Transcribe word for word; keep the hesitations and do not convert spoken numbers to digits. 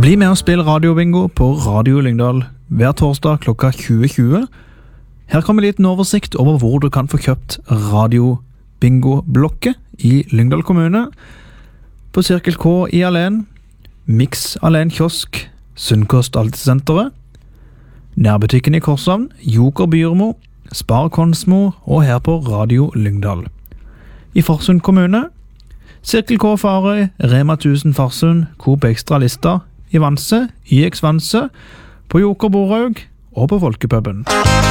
Bli med og spill radiobingo på Radio Lyngdal hver torsdag klokka tjue tjue. Her kommer en liten oversikt over hvor du kan få kjøpt radiobingo-blokket i Lyngdal kommune. På Cirkel K i Alen, Mix Alen Kiosk, Sunnkost Altesenteret, Nærbutikken i Korshavn, Joker Byrmo, Spar Konsmo og her på Radio Lyngdal. I Farsund kommune, Cirkel K Farøy, Rema tusen Farsund, Coop Extra Lista, i Vanse, I X Vanse, på Joker Borhaug og på Folkepuben.